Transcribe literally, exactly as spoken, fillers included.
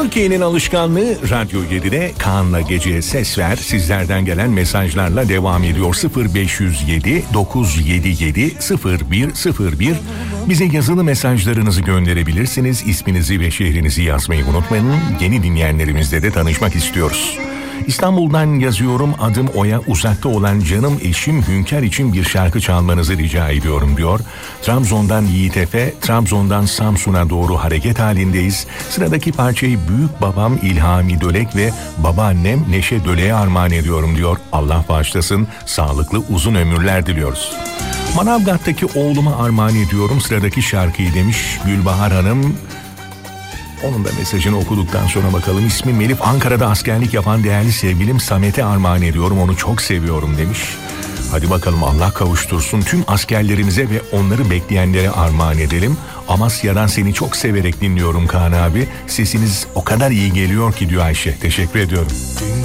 Türkiye'nin alışkanlığı Radyo yedide Kaan'la Gece'ye ses ver. Sizlerden gelen mesajlarla devam ediyor. sıfır beş yüz yedi dokuz yedi yedi sıfır bir sıfır bir. Bize yazılı mesajlarınızı gönderebilirsiniz. İsminizi ve şehrinizi yazmayı unutmayın. Yeni dinleyenlerimizle de tanışmak istiyoruz. İstanbul'dan yazıyorum, adım Oya, uzakta olan canım eşim Hünkar için bir şarkı çalmanızı rica ediyorum diyor. Trabzon'dan Yiğit Efe, Trabzon'dan Samsun'a doğru hareket halindeyiz. Sıradaki parçayı büyük babam İlhami Dölek ve babaannem Neşe Dölek'e armağan ediyorum diyor. Allah bağışlasın, sağlıklı uzun ömürler diliyoruz. Manavgat'taki oğluma armağan ediyorum sıradaki şarkıyı demiş Gülbahar Hanım. Onun da mesajını okuduktan sonra bakalım. İsmim Melif, Ankara'da askerlik yapan değerli sevgilim Samet'e armağan ediyorum. Onu çok seviyorum demiş. Hadi bakalım, Allah kavuştursun. Tüm askerlerimize ve onları bekleyenlere armağan edelim. Amasya'dan seni çok severek dinliyorum Kaan abi. Sesiniz o kadar iyi geliyor ki diyor Ayşe. Teşekkür ediyorum.